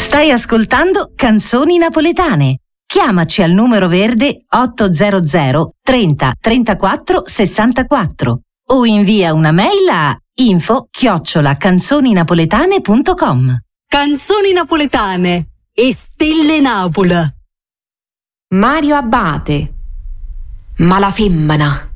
Stai ascoltando Canzoni Napoletane. Chiamaci al numero verde 800 30 34 64 o invia una mail a info@canzoninapoletane.com. Canzoni Napoletane e Stelle Napoli. Mario Abate. Ma la femmina